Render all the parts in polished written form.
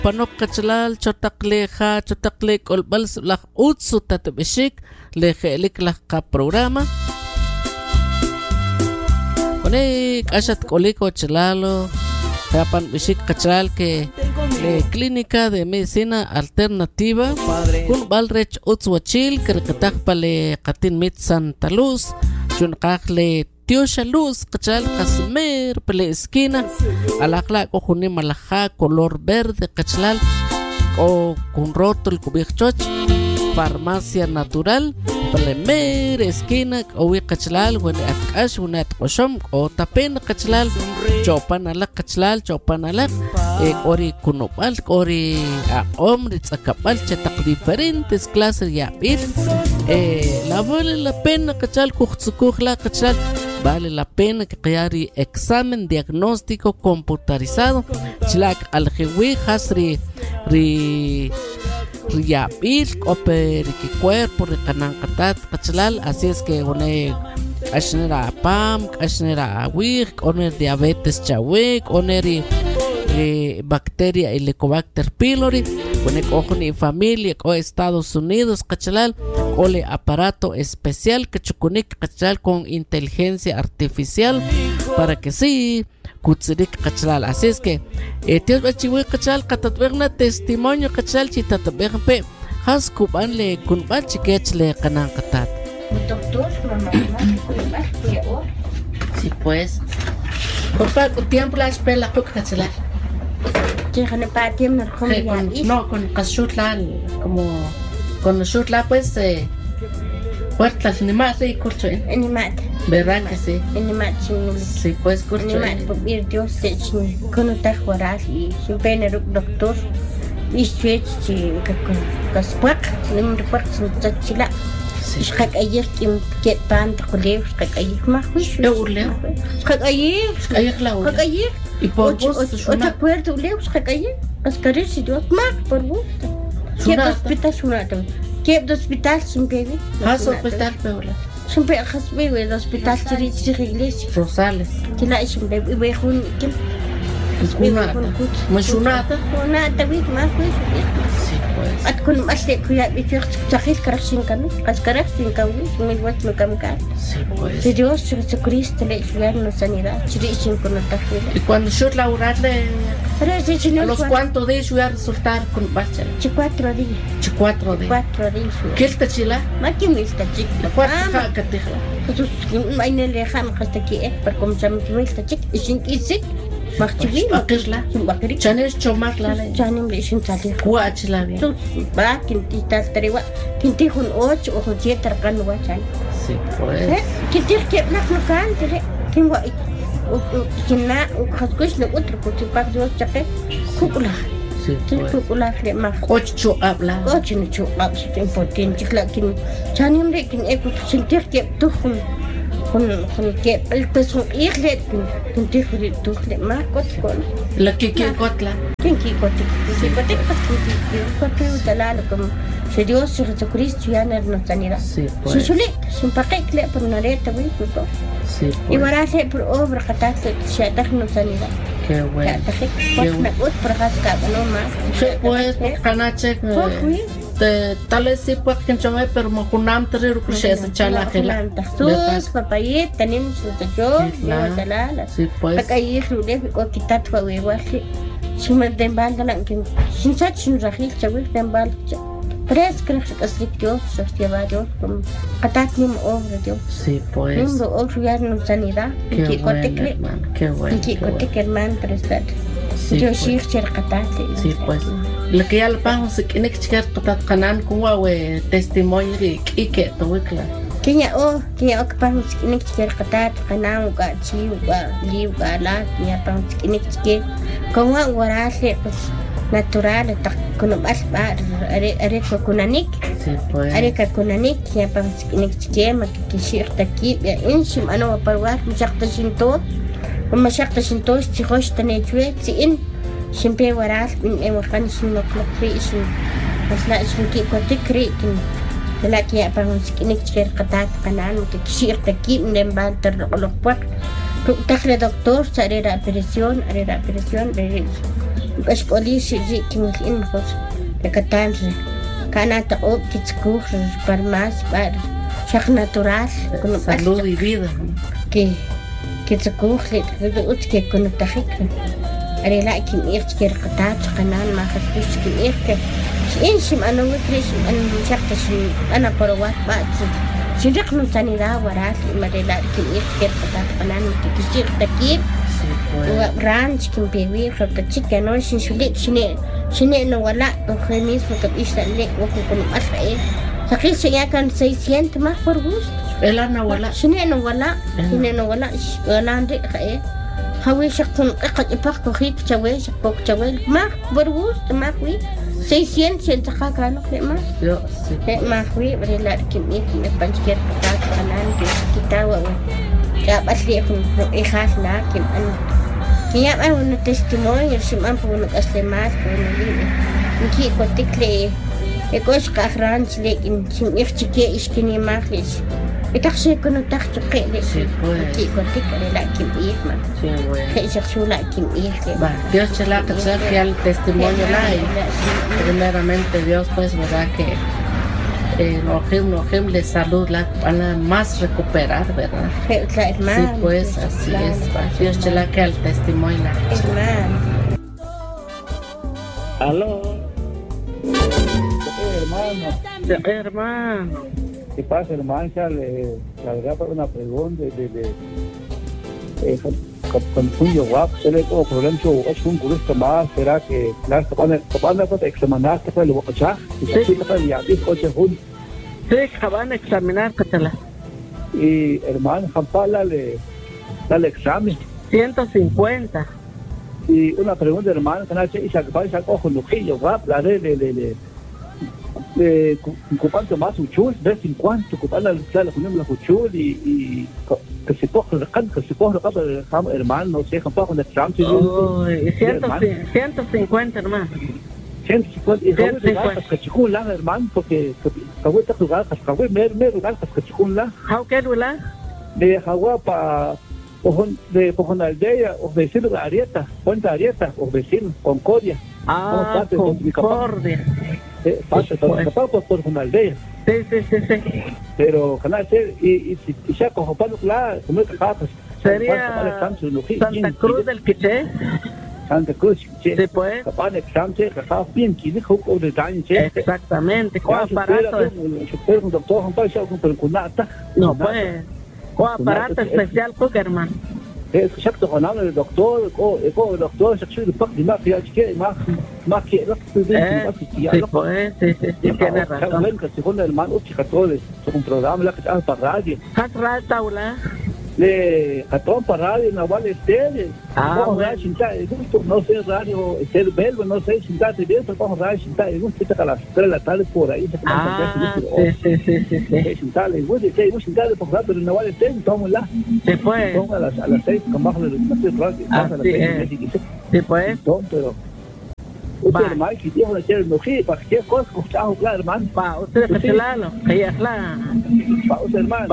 panok kachalal chotakleja chotaklek olbals la utsu tatbishik lejelik la ka programa Konek ashat koliko chalalo Tapan bishik kachal que clínica de medicina alternativa kun balrech utzwachil kerkatak pale katin mit Santa Luz chunkakle Tiosha Luz kachal kasmer pele esquina alakla ko juni malaja color verde kachal o kun rótulo kubikchoch farmacia natural pelemer esquina o kachlal wen akash unat qoshom o tapen kachlal chopan alak kachlal chopan alak ori kunopal ori omri tsakapal chetaq diferentes clases ya bir la vale la pena kachal kuxtsukukhla kachal vale la pena que creari examen diagnóstico computarizado chlak aljewi hasri Riabil, oper que cuerpo, recanancatat, cachalal, así es que one ashnera pam, ashnera awik, oner diabetes chawik, oner bacteria Helicobacter pylori, one cojoni familia o Estados Unidos, cachalal, ole aparato especial que chukunik cachalal con inteligencia artificial para que sí Kutzirik kachalal, así es que tíos bachiwi kachal katatberna testimonio kachal chitatberpe has kubanle kunbal chikechle kanan katat. Doctor, mamá, sí pues. Por favor, tiempo la espera la kachalal. Llegane para tiempo no con kashutla como con shutla pues puerta animal y curso animal. ¿Verdad que sí? Animal sí pues curso animal por ir Dios se con otra juras y sin pena doctor y switch si kaspak nem report sin tachila shak ayer que pan colegio shak ayer más juicio shak ayer y por vos otra puerta leo shak ayer ascarir si Dios más por vos que hospital sunata que hospital sin bebé hospital peola siempre hasbe el hospital de iglesia Rosales que la es un bebé viejo que مشوناتا وناتا بيت ما في أتكون أشتى كويا بيفيق تخيل كرشين كانوا قد كرشين كانوا من وقت مكان كان سيديوس شو كريست ليش ويرنا سنيرا شريشين كنا تخيل y cuando yo laborarle a los cuantos días voy a resultar con bachela 4 días 4 días ¿qué está chila? ما كمل تجيك ¿cuánto كتير خصوص ما ينلي خام خستكي بركم سامي تجيك إيشين كيسك مختبي أكلها جانيش شومات لا جانيم ليش نتعلم كواتش لا بيا با كنتي تستريوا كنتي خن أوتش وخدي تركن واتشان سي كويس كنتي كيف نحن كان ترى كم وقت وكنا وخذكش نقطر كنتي بعد وقت شقة كوكلا كوكلا خلي ما أوتش شو أبلا أوتش نشوف أبلا إمبورتين لكن جانيم لكن إيه كنتي كيف تخن خن كيف البسون إخلت كنتي خلي تخلي ما كنت لكن كي قتلا كي كنتي كنتي ودلالكم Dios Jesucristo ya no nos sanidad. Sí, pues. Si suele, sin paquete le por una reta, güey, puto. Sí, pues. Y ahora se por obra catástrofe, se da no sanidad. Qué bueno. Pues me gusta por acá, no más. Sí, pues, canache. Tal vez sí, pues, que yo me pero me junam terrero que se echa la gela. Sus papayet tenemos yo, yo sí, pues. Acá hay lunes o quitar tu huevo así. Si me den balda la que sin sach sin rajil, chaval, den balda. Tres creo que es Dios, se va Dios, como catatnim obra Dios. Sí, pues. Nimbo obra no sanidad. Qué bueno, hermano, qué bueno. Qué bueno, que hermano prestar. Dios sí catate. Sí, pues. Lo que ya le pagamos es que no quiere catat canan como we testimonio de que todo es claro. Que ya que pagamos que no quiere catat canan o gachi o liu gala, que ya pagamos que no quiere como guardarse pues natural con más are kunanik sí pues are kunanik ya para que ma que shirta aquí en shim ana parwat mashaqta shinto ومشاقة شنتوش تخش تنيجوي تين شنبي وراث من أمريكان شنو كلفي شن بس لا شن كي كتكري كن لكن يا بانس كنك تشير قطعة قنان وتكشير تكي من دمبال ترقلق تخلي دكتور سأريد أبريسيون escolisi kimilin mejor recatan canata optitskur farmacia para shak natural con salud y vida que tsakur que con tajik arela kim irtker qatat qanan ma khafis kim irke inshim ana wikrish an shaktash ana parawat ba'd شجق من سنة ورات مريلا كم يخير قطع قنان كيشير تكيب ورانش كم بيوي خلطة تشيكا نوشن شليك شني إنه ولا الخميس وكب يشتغل وكم أسرع ثقيل شيء كان سيسين تما فرغوس إلا أنا ولا شني إنه ولا ولا عندي خير خوي شقن قد يبقى خيك شوي شقوق شوي ما فرغوس ما خوي سيسين سنتخا كانوا ما ما خوي ولا كم يمكن بنشكر قطع قنان كتاوة جاب أسليكم إخاصنا كم أنا كيام أنا تستمعي يرسم أنا بقول أسلمات بقول لي نكى قلت لي يكوش كأفرانس لكن شم يفتكي إشكني ما خليش بتخشى كنا تخشى ليش نكى قلت لي لا كم إيه ما خيش شو لا كم إيه Dios te la que al testimonio la primeramente Dios pues verdad que Elohim le salud la van a más recuperar, ¿verdad? Sí, pues así es. Dios te la que al testimonio la. Aló. Hermano. ¿Qué pasa, hermano? La verdad, para una pregunta con tuyo guapo, se le como problema es un curso más, será que las cabanas para examinar que fue lo que ya, y sí que fue ya dijo que un sí caban examinar catala. Y hermano, Jampala le da el examen 150. Y una pregunta, hermano, que nace y se acaba de sacar con lujillo, guapo, la de ocupando más uchul, de 50, ocupando la ponemos la uchul y que se coge el can, que se coge el cabo del hermano, no sé, con el examen. 150, hermano. 150, y que chicún la, hermano, porque Hawái está jugando, Hawái me lugar, que chicún la. ¿How que la? De Hawái para de Pojonaldea, o vecino de Arieta, Puente Arieta, o vecino, Concordia. Ah, Concordia. Pasa, capaz por Pojonaldea. Sí. Pero canal y ya con Pablo Clara, como que capaz. Sería Santa Cruz del Quiché. Santa Cruz, sí, pues. Capaz de examen, capaz bien, que dijo de daño, exactamente, ¿cuál aparato? Pero un doctor, un país, con nada. No, pues, ¿cuál aparato especial, hermano? شكله قناة الدكتور يقول الدكتور شكله الفقد ما فيها شيء ما كي tiene razón. Bueno, que según el hermano Uchicatole, un programa la que está para radio. ¿Qué taula? Le catón para radio, no vale tele. No sé radio, el verbo, no sé si está de bien, pero vamos a radio, si está de un chiste a las 3 de la tarde por ahí. Sí. Si está de bueno, si está de por radio, pero no vale tele, tómala. Se puede. Toma a las 6, con bajo de los radio. Sí, pues. Pero usted hermano, que dijo de ser mujer, para que cosa escuchamos claro, hermano. Pa, usted pecelalo, que es la. Pa, usted hermano,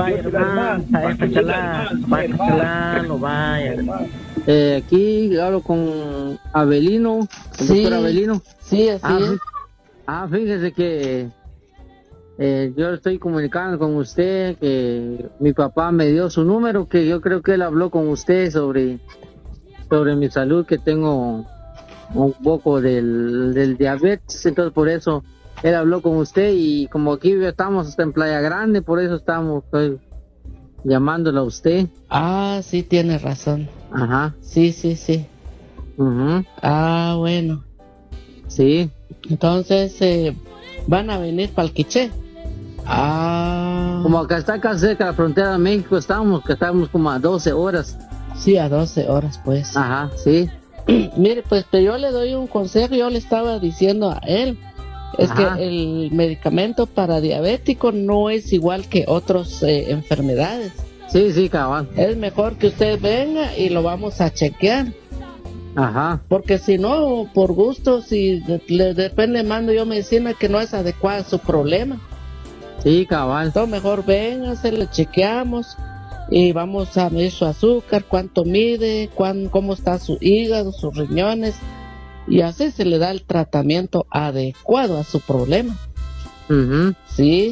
vaya. Aquí hablo con Abelino, el doctor Abelino. Sí, así es. Fíjese que yo estoy comunicando con usted, que mi papá me dio su número, que yo creo que él habló con usted sobre mi salud, que tengo un poco del diabetes, entonces por eso él habló con usted, y como aquí estamos en Playa Grande, por eso estamos llamándolo a usted. Ah, sí, tiene razón. Ajá. Sí. Uh-huh. Ah, bueno. Sí. Entonces, ¿van a venir para el Quiché? Ah. Como acá está casi cerca de la frontera de México, estamos como a 12 horas. Sí, a 12 horas, pues. Ajá, sí. Mire, pues yo le doy un consejo, yo le estaba diciendo a él, es que el medicamento para diabético no es igual que otras enfermedades. Sí, cabal. Es mejor que usted venga y lo vamos a chequear. Ajá. Porque si no, por gusto, si le mando yo medicina que no es adecuada a su problema. Sí, cabal. Entonces mejor venga, se le chequeamos y vamos a medir su azúcar, cuánto mide, cómo está su hígado, sus riñones, y así se le da el tratamiento adecuado a su problema. Ujú. Sí,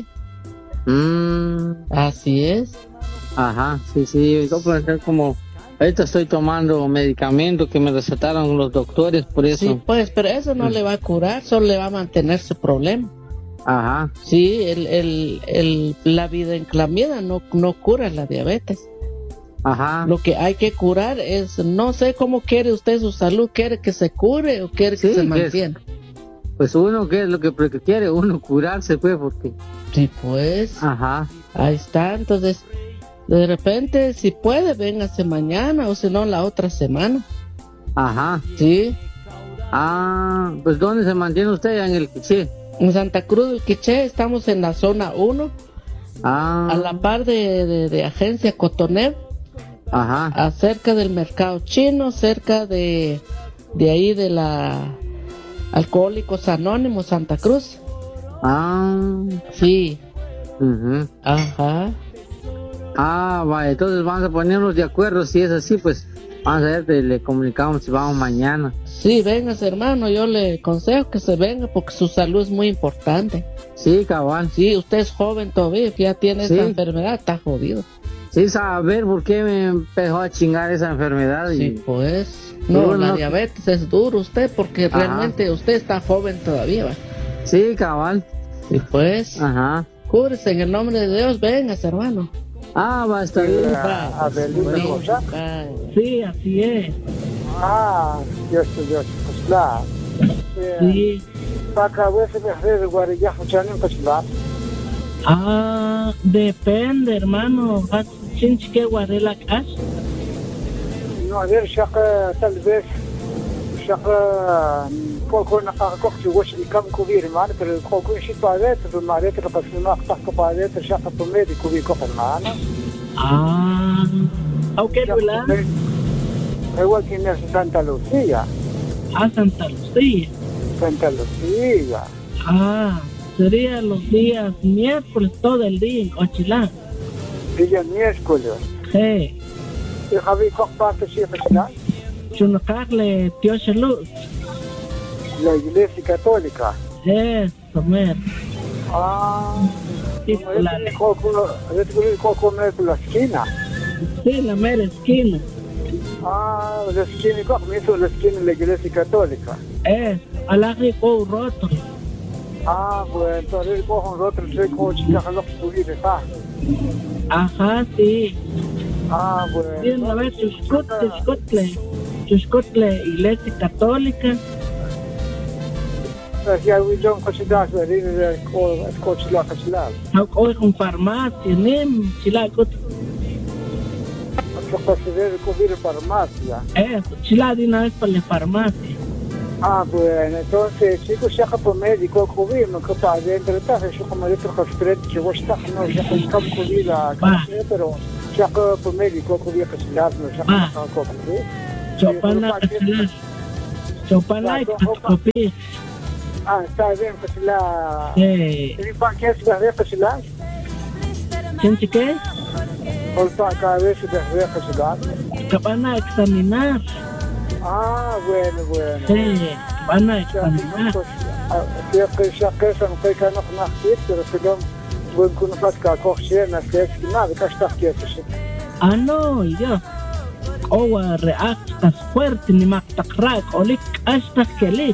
así es. Ajá, sí, yo pues, es como, ahorita estoy tomando medicamento que me recetaron los doctores, por eso. Sí, pues, pero eso no le va a curar, solo le va a mantener su problema. Ajá, Sí, la videnclamida no cura la diabetes. ajá. Lo que hay que curar es, no sé cómo quiere usted su salud, ¿quiere que se cure o quiere que Sí, se que mantenga? Pues uno, ¿qué es lo que quiere? Uno curarse, pues, porque... Sí, pues, Ajá, ahí está. Entonces, de repente, si puede, véngase mañana o si no, la otra semana. ajá. Sí, Ah, pues ¿dónde se mantiene usted? En el Quiché. en Santa Cruz del Quiché, estamos en la zona 1, Ah, a la par de Agencia Cotoner, ajá. cerca del mercado chino, cerca de ahí de la Alcohólicos Anónimos Santa Cruz. Ah, Sí, ujú. ajá. Ah, vale, entonces vamos a ponernos de acuerdo. Si es así, pues vamos a ver, le comunicamos si vamos mañana. Sí, véngase, hermano, yo le aconsejo que se venga porque su salud es muy importante. Sí, cabal. Sí, usted es joven todavía, ya tiene Sí. esta enfermedad, está jodido. Sí, saber por qué me empezó a chingar esa enfermedad. Y... Sí, pues. No, bueno, la no. diabetes es duro usted porque Ajá. realmente usted está joven todavía, ¿va? Sí, cabal. Sí, pues. Ajá. Cúrese en el nombre de Dios, véngase, hermano. Ah, va a estar bien. Bye. Bye. Sí, así es. Dios, pues claro. Sí. Para veces me hace guarilla funciona en Cochilá. Depende, hermano. ¿Tienes que guardar la casa? No, a ver, tal vez, poco na kakakokti wash ikam kubir man, pero poco en shit padet, pero maret que pasó no hasta que padet, shaka to médico vi coger man. ¿Qué lugar? Igual que en Santa Lucía. Santa Lucía. Santa Lucía. Sería los días miércoles todo el día en Cochilá. Día miércoles. Sí. Y Javi parte sí Cochilá. Chunacarle Tío Luz. La Iglesia Católica. Eso, mer. Sí, la esquina. Sí, la mera esquina. La esquina, ¿cómo hizo la esquina de la Iglesia Católica? Al arriba roto. Bueno, entonces cojo un otro, sé cómo chica lo que subir, Ajá, sí. Bueno. Sí, a ver, Chuscotle, Iglesia Católica. Ya John Cochidas, el coche la Cochilá. Hoy con farmacia, nem, Chilagot. Yo considero que hubiera farmacia. Chilá de una vez para la farmacia. Bueno, entonces, chicos, ya que por médico, cubrimos, que para adentro, yo como otro hospital, que vos estás, no, ya que estamos cubierta, pero ya que por médico, cubrir que se las, no, ya que estamos cubrir. Chopana y Catcopí. Está bien, que se la... Sí. ¿Y para qué se la que se la? ¿Siente qué? Por cada vez se la que se la. Que van a examinar. Bueno. Sí, van a examinar. Ya que eso no puede que no conozca, pero que no voy a conocer que acoge na que es nada, que está aquí eso. No, yo. Reactas fuerte ni más tacrac, olik hasta que lik.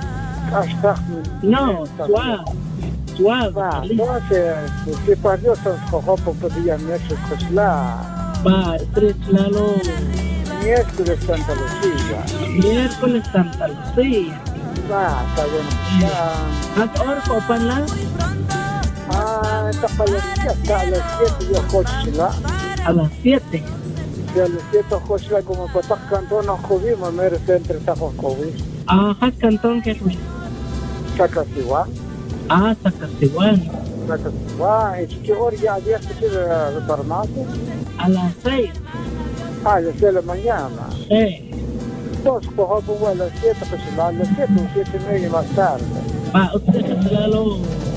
No, suave. Entonces, si para Dios son cojones podían meter cosla. Lalo. Miércoles Santa Lucía. Miércoles Santa Lucía. Está bueno. ¿Has orco panla? Está para a las 7 yo cochila. A las 7. Y a las 7 cochila como para cantón no jodimos, me resta entre tajos COVID. Has cantón que es. Sacasiwa. Sacasiwan. ¿Y qué hora ya había que ir a la farmacia? A las 6. A las 6 de la mañana. Sí. Entonces, cojo a las 7, pues a las 7 o 7:30 más tarde. Usted se